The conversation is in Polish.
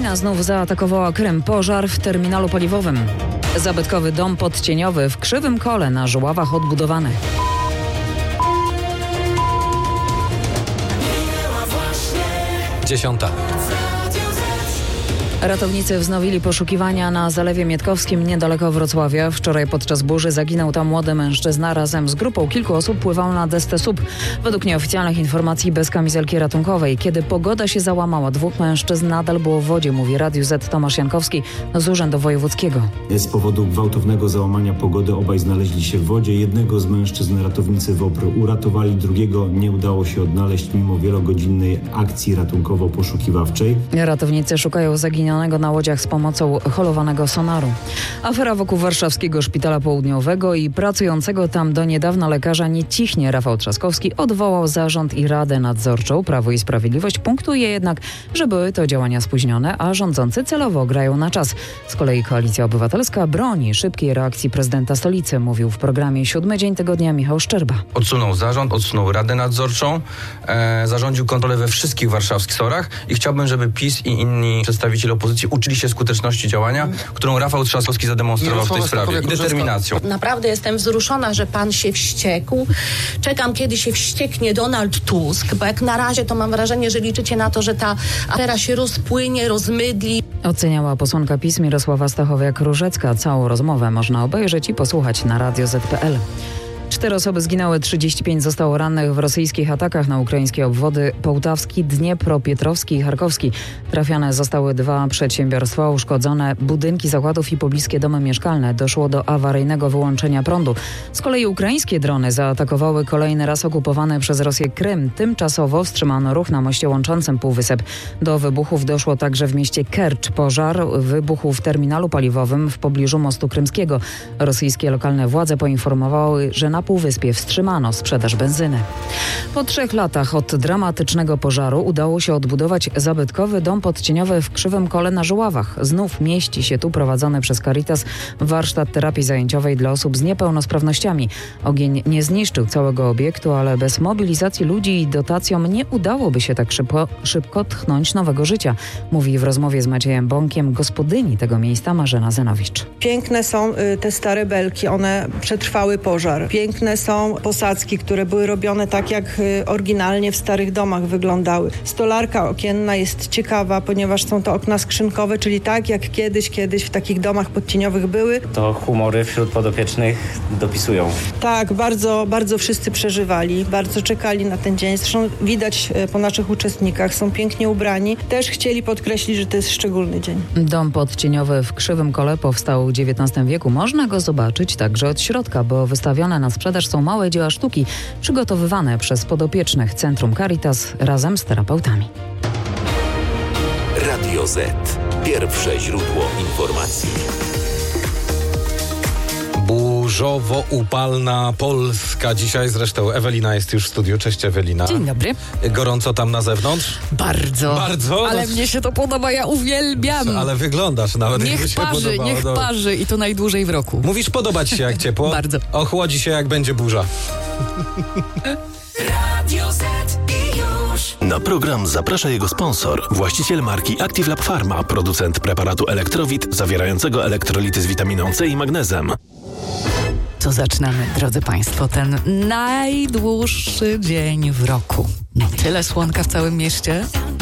Ukraina znów zaatakowała Krym. Pożar w terminalu paliwowym. Zabytkowy dom podcieniowy w Krzywym Kole na Żuławach odbudowany. Dziesiąta. Ratownicy wznowili poszukiwania na Zalewie Mietkowskim niedaleko Wrocławia. Wczoraj podczas burzy zaginął tam młody mężczyzna. Razem z grupą kilku osób pływał na desce SUP. Według nieoficjalnych informacji bez kamizelki ratunkowej. Kiedy pogoda się załamała, dwóch mężczyzn nadal było w wodzie, mówi Radiu Z Tomasz Jankowski z Urzędu Wojewódzkiego. Z powodu gwałtownego załamania pogody obaj znaleźli się w wodzie. Jednego z mężczyzn ratownicy WOPR uratowali, drugiego nie udało się odnaleźć mimo wielogodzinnej akcji ratunkowo-poszukiwawczej. Ratownicy szukają zaginionego na łodziach z pomocą holowanego sonaru. Afera wokół Warszawskiego Szpitala Południowego i pracującego tam do niedawna lekarza nie cichnie. Rafał Trzaskowski odwołał zarząd i radę nadzorczą. Prawo i Sprawiedliwość punktuje jednak, że były to działania spóźnione, a rządzący celowo grają na czas. Z kolei Koalicja Obywatelska broni szybkiej reakcji prezydenta stolicy, mówił w programie 7 dzień tygodnia Michał Szczerba. Odsunął zarząd, odsunął radę nadzorczą, zarządził kontrolę we wszystkich warszawskich SOR-ach i chciałbym, żeby PiS i inni przedstawiciele opozycji uczyli się skuteczności działania, którą Rafał Trzaskowski zademonstrował w tej sprawie i determinacją. Naprawdę jestem wzruszona, że pan się wściekł. Czekam, kiedy się wścieknie Donald Tusk, bo jak na razie to mam wrażenie, że liczycie na to, że ta afera się rozpłynie, rozmydli. Oceniała posłanka PiS Mirosława Stachowiak-Różecka. Całą rozmowę można obejrzeć i posłuchać na radioz.pl. 4 osoby zginęły, 35 zostało rannych w rosyjskich atakach na ukraińskie obwody Połtawski, Dniepropietrowski i Charkowski. Trafione zostały 2 przedsiębiorstwa, uszkodzone budynki zakładów i pobliskie domy mieszkalne. Doszło do awaryjnego wyłączenia prądu. Z kolei ukraińskie drony zaatakowały kolejny raz okupowany przez Rosję Krym. Tymczasowo wstrzymano ruch na moście łączącym Półwysep. Do wybuchów doszło także w mieście Kercz. Pożar wybuchł w terminalu paliwowym w pobliżu mostu krymskiego. Rosyjskie lokalne władze poinformowały, że na Półwyspie wstrzymano sprzedaż benzyny. Po 3 latach od dramatycznego pożaru udało się odbudować zabytkowy dom podcieniowy w Krzywym Kole na Żuławach. Znów mieści się tu prowadzony przez Caritas warsztat terapii zajęciowej dla osób z niepełnosprawnościami. Ogień nie zniszczył całego obiektu, ale bez mobilizacji ludzi i dotacjom nie udałoby się tak szybko tchnąć nowego życia, mówi w rozmowie z Maciejem Bąkiem gospodyni tego miejsca Marzena Zenowicz. Piękne są te stare belki, one przetrwały pożar. Piękne są posadzki, które były robione tak, jak oryginalnie w starych domach wyglądały. Stolarka okienna jest ciekawa, ponieważ są to okna skrzynkowe, czyli tak jak kiedyś w takich domach podcieniowych były. To humory wśród podopiecznych dopisują. Tak, bardzo wszyscy przeżywali, bardzo czekali na ten dzień. Zresztą widać po naszych uczestnikach, są pięknie ubrani. Też chcieli podkreślić, że to jest szczególny dzień. Dom podcieniowy w Krzywym Kole powstał w XIX wieku. Można go zobaczyć także od środka, bo wystawione na sprzedaż są małe dzieła sztuki przygotowywane przez podopiecznych Centrum Caritas razem z terapeutami. Radio Z. Pierwsze źródło informacji. Burzowo upalna Polska. Dzisiaj zresztą Ewelina jest już w studiu. Cześć Ewelina. Dzień dobry. Gorąco tam na zewnątrz? Bardzo. Ale mnie się to podoba, ja uwielbiam. Ale wyglądasz nawet. Niech parzy i to najdłużej w roku. Mówisz, podoba ci się jak ciepło? Bardzo. Ochłodzi się jak będzie burza. Radio Z i już. Na program zaprasza jego sponsor, właściciel marki Active Lab Pharma, producent preparatu Elektrowit zawierającego elektrolity z witaminą C i magnezem. To zaczynamy, drodzy Państwo, ten najdłuższy dzień w roku. Tyle słonka w całym mieście.